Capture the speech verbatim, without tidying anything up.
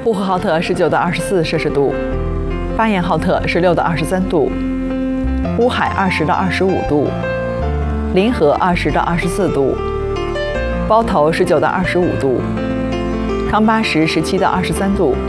呼和浩特十九到二十四摄氏度，巴彦浩特十六到二十三度，乌海二十到二十五度，临河二十到二十四度，包头十九到二十五度，康巴什十七到二十三度。